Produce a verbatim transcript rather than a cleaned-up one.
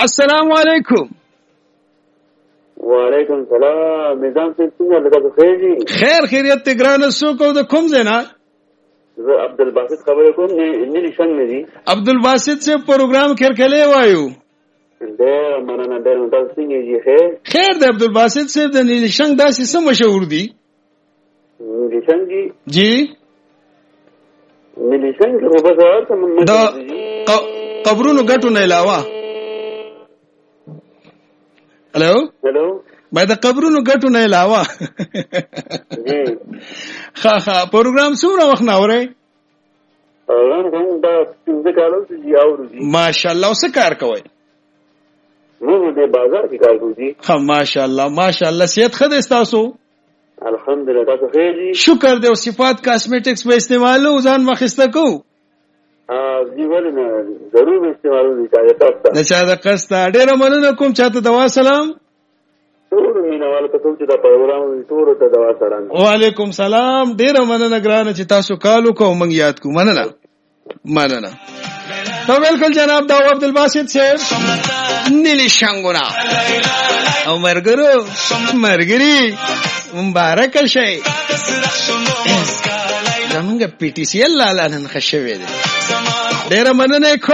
السلام علیکم. وعلیکم السلام. نظام صاحب څنګه لږه خیر دي؟ خیر خیریت ته ګرانه څوک او د کوم ځای نه؟ زه عبدالباسط خبرې کوم، نلی شنګ نه دي. عبدالباسط صاحب پروګرام کرکلی وایو. ډېره مننه ډېره تاسو څنګه یې؟ خیر خیر دی عبدالباسط صاحب. د نیلی شنګ داسې څه مشهور دي؟ نیلی شنګ دي جی نیلی شنګ خو بس ورته د قبرونو ګټو نه علاوه. هلو هلو باید د قبرونو ګټو نه علاوه جی ښه ښه پروګرام څومره وخت نه اورئ؟ پروګرام دا پنځه کاله چې اورو دي. ماشاءالله. او څه کار کوئ؟ موږ د بازار کې کار کوو دي. ښه ماشاءالله ماشاءالله. صحت ښه دی ستاسو؟ الحمدلله. تاسو خیر دي؟ شکر دی. او صفات کاسمیټکس به استعمالو ځان مخسته کوو؟ جی ولې نه، ضرور استعمالو دي. د چا د قسته ډېره مننه کوم. چاته دوا سلام. ټول مینوالو ته کوم چې دا پروګرام ټولو ته دوا سلام. وعلیکم سلام. ډېره مننه ګرانه چې تاسو کال وکړو موږ یاد کوو. مننه مننه. تو بالکل جناب دا عبدالباسط صاحب نیلی شنګونه او مرګرو مرګري مبارک شي. زمونږ پی ټي سی ال لاله نن ښه شوی دی. ډېره مننه.